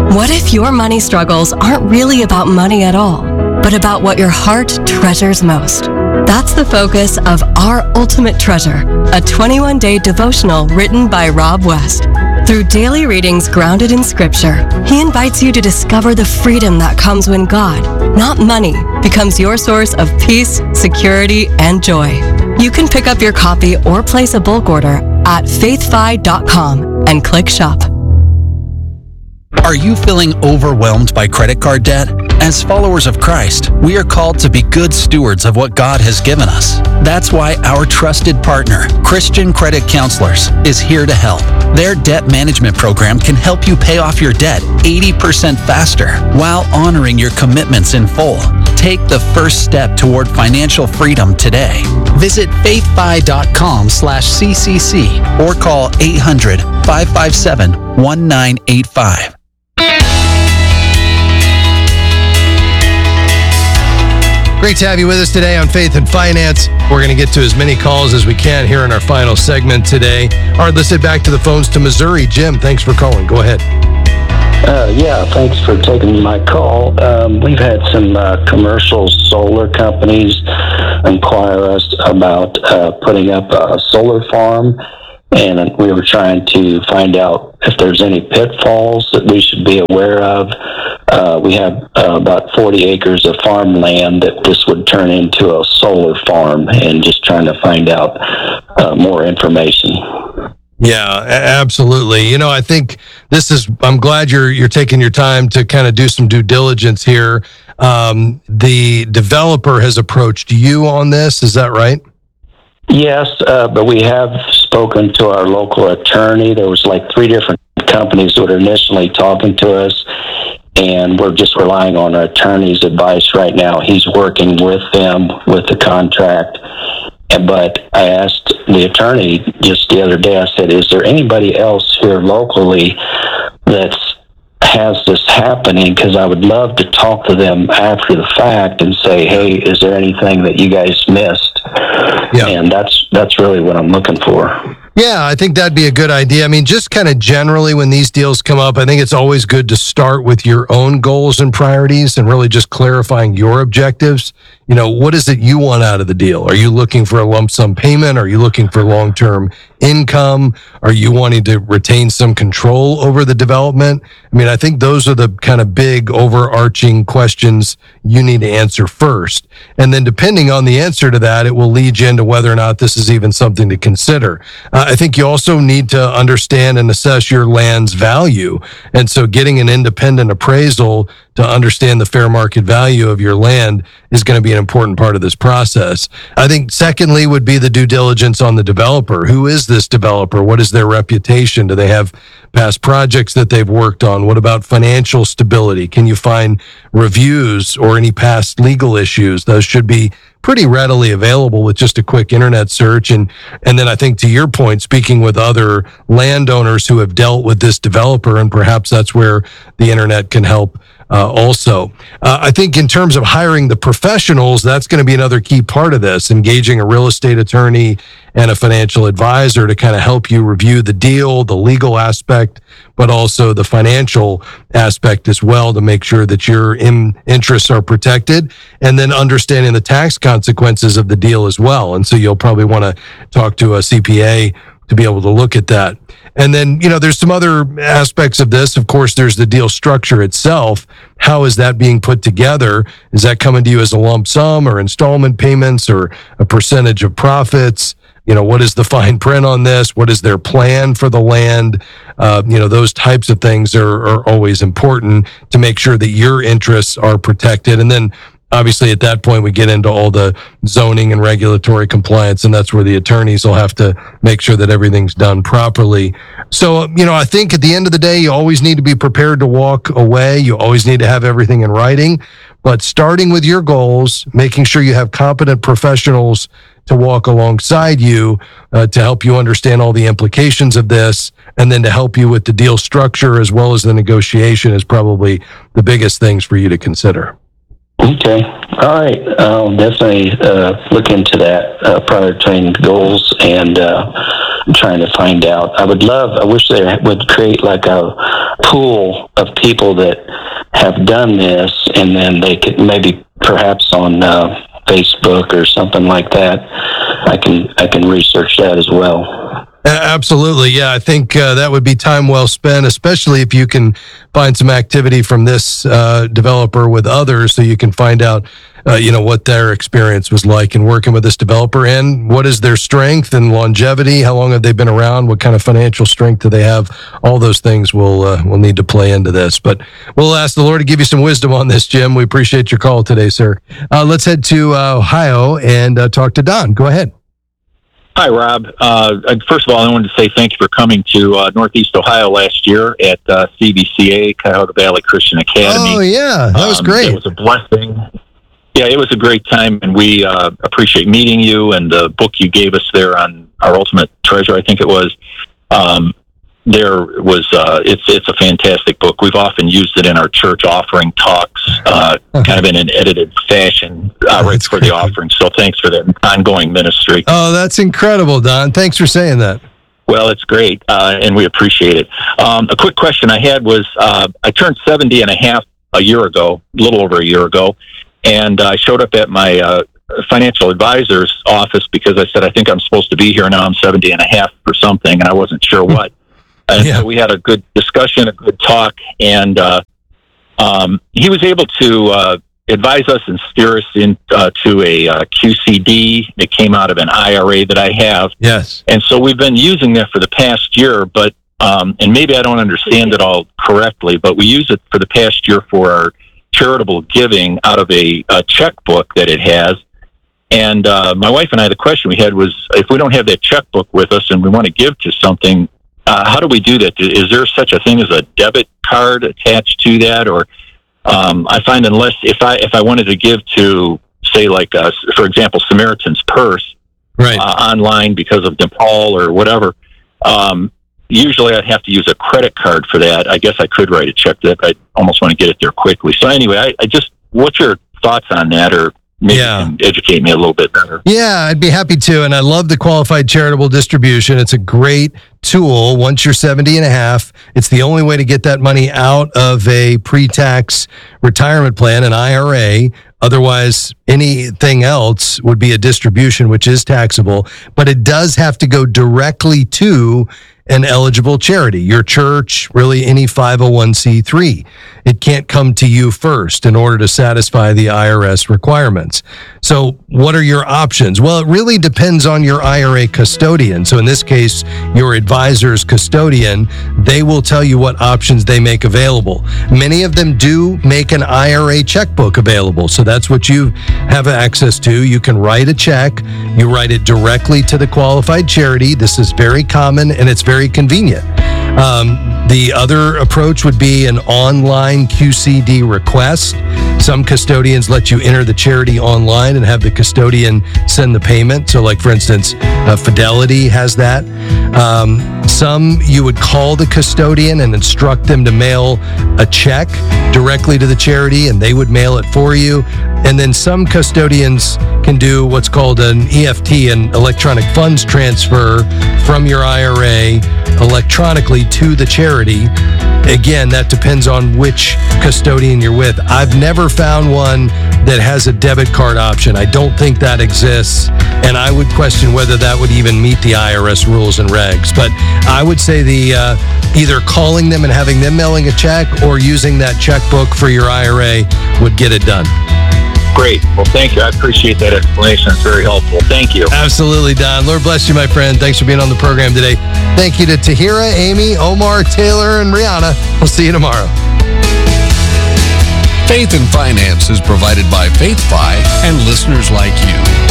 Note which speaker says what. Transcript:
Speaker 1: What if your money struggles aren't really about money at all, but about what your heart treasures most? That's the focus of Our Ultimate Treasure, a 21-day devotional written by Rob West. Through daily readings grounded in Scripture, he invites you to discover the freedom that comes when God, not money, becomes your source of peace, security, and joy. You can pick up your copy or place a bulk order at faithfi.com and click shop.
Speaker 2: Are you feeling overwhelmed by credit card debt? As followers of Christ, we are called to be good stewards of what God has given us. That's why our trusted partner, Christian Credit Counselors, is here to help. Their debt management program can help you pay off your debt 80% faster while honoring your commitments in full. Take the first step toward financial freedom today. Visit faithfi.com/CCC or call 800-557-1985.
Speaker 3: Great to have you with us today on Faith and Finance. We're going to get to as many calls as we can here in our final segment today. All right, let's head back to the phones to Missouri. Jim, thanks for calling. Go ahead.
Speaker 4: Yeah, thanks for taking my call. We've had some commercial solar companies inquire us about putting up a solar farm, and we were trying to find out if there's any pitfalls that we should be aware of. We have about 40 acres of farmland that this would turn into a solar farm, and just trying to find out more information.
Speaker 3: Yeah, absolutely. You know, I think I'm glad you're taking your time to kind of do some due diligence here. The developer has approached you on this, is that right?
Speaker 4: Yes, but we have spoken to our local attorney. There was like 3 different companies that were initially talking to us, and we're just relying on our attorney's advice right now. He's working with them with the contract. But I asked the attorney just the other day, I said, is there anybody else here locally that has this happening? Because I would love to talk to them after the fact and say, hey, is there anything that you guys missed? Yeah. And that's really what I'm looking for.
Speaker 3: Yeah, I think that'd be a good idea. I mean, just kind of generally when these deals come up, I think it's always good to start with your own goals and priorities and really just clarifying your objectives. You know, what is it you want out of the deal? Are you looking for a lump sum payment? Are you looking for long-term income? Are you wanting to retain some control over the development? I mean, I think those are the kind of big overarching questions you need to answer first. And then depending on the answer to that, it will lead you into whether or not this is even something to consider. I think you also need to understand and assess your land's value. And so getting an independent appraisal to understand the fair market value of your land is going to be an important part of this process. I think secondly would be the due diligence on the developer. Who is this developer? What is their reputation? Do they have past projects that they've worked on? What about financial stability? Can you find reviews or any past legal issues? Those should be pretty readily available with just a quick internet search. And then I think to your point, speaking with other landowners who have dealt with this developer, and perhaps that's where the internet can help also. I think in terms of hiring the professionals, that's going to be another key part of this, engaging a real estate attorney and a financial advisor to kind of help you review the deal, the legal aspect, but also the financial aspect as well, to make sure that your interests are protected, and then understanding the tax consequences of the deal as well. And so you'll probably want to talk to a CPA to be able to look at that. And then, you know, there's some other aspects of this. Of course, there's the deal structure itself. How is that being put together? Is that coming to you as a lump sum or installment payments or a percentage of profits? You know, what is the fine print on this? What is their plan for the land? You know, those types of things are always important to make sure that your interests are protected. And then obviously, at that point, we get into all the zoning and regulatory compliance, and that's where the attorneys will have to make sure that everything's done properly. So, you know, I think at the end of the day, you always need to be prepared to walk away. You always need to have everything in writing. But starting with your goals, making sure you have competent professionals to walk alongside you to help you understand all the implications of this, and then to help you with the deal structure as well as the negotiation is probably the biggest things for you to consider.
Speaker 4: Okay. All right. I'll definitely look into that, prioritizing goals, and I'm trying to find out. I wish they would create like a pool of people that have done this, and then they could maybe perhaps on Facebook or something like that. I can research that as well.
Speaker 3: Absolutely. Yeah, I think that would be time well spent, especially if you can find some activity from this developer with others, so you can find out, what their experience was like in working with this developer, and what is their strength and longevity. How long have they been around? What kind of financial strength do they have? All those things will need to play into this. But we'll ask the Lord to give you some wisdom on this, Jim. We appreciate your call today, sir. Let's head to Ohio and talk to Don. Go ahead.
Speaker 5: Hi, Rob. First of all, I wanted to say thank you for coming to Northeast Ohio last year at CVCA, Cuyahoga Valley Christian Academy.
Speaker 3: Oh, yeah. That was great.
Speaker 5: It was a blessing. Yeah, it was a great time, and we appreciate meeting you, and the book you gave us there on Our Ultimate Treasure, I think it was. It's a fantastic book. We've often used it in our church offering talks, kind of in an edited fashion, right for the offering. So thanks for that ongoing ministry.
Speaker 3: Oh, that's incredible, Don. Thanks for saying that.
Speaker 5: Well, it's great, and we appreciate it. A quick question I had was, I turned 70 and a half a little over a year ago, and I showed up at my financial advisor's office because I said, I think I'm supposed to be here now. I'm 70 and a half for something, and I wasn't sure what. And so we had a good discussion, a good talk, and he was able to advise us and steer us into a QCD that came out of an IRA that I have.
Speaker 3: Yes.
Speaker 5: And so we've been using that for the past year, but and maybe I don't understand it all correctly, but we use it for the past year for our charitable giving out of a checkbook that it has. And my wife and I, the question we had was, if we don't have that checkbook with us and we want to give to something, how do we do that? Is there such a thing as a debit card attached to that? Or I find unless if I wanted to give to, say, like, for example, Samaritan's Purse,
Speaker 3: right,
Speaker 5: online because of Nepal or whatever, usually I'd have to use a credit card for that. I guess I could write a check that I almost want to get it there quickly. So anyway, I just, what's your thoughts on that? Or maybe you can educate me a little bit better.
Speaker 3: Yeah, I'd be happy to. And I love the qualified charitable distribution. It's a great tool. Once you're 70 and a half, it's the only way to get that money out of a pre-tax retirement plan, an IRA. Otherwise, anything else would be a distribution, which is taxable. But it does have to go directly to an eligible charity, your church, really any 501c3. It can't come to you first in order to satisfy the IRS requirements. So what are your options? Well, it really depends on your IRA custodian. So in this case, your advisor's custodian, they will tell you what options they make available. Many of them do make an IRA checkbook available. So that's what you have access to. You can write a check. You write it directly to the qualified charity. This is very common and it's very convenient. The other approach would be an online QCD request. Some custodians let you enter the charity online and have the custodian send the payment. So like, for instance, Fidelity has that. Some you would call the custodian and instruct them to mail a check directly to the charity and they would mail it for you. And then some custodians can do what's called an EFT, an electronic funds transfer from your IRA electronically to the charity. Again, that depends on which custodian you're with. I've never found one that has a debit card option. I don't think that exists, and I would question whether that would even meet the IRS rules and regs. But I would say either calling them and having them mailing a check or using that checkbook for your IRA would get it done.
Speaker 5: Great. Well, thank you. I appreciate that explanation. It's very helpful. Thank you.
Speaker 3: Absolutely, Don. Lord bless you, my friend. Thanks for being on the program today. Thank you to Tahira, Amy, Omar, Taylor, and Rihanna. We'll see you tomorrow.
Speaker 6: Faith and Finance is provided by FaithFi and listeners like you.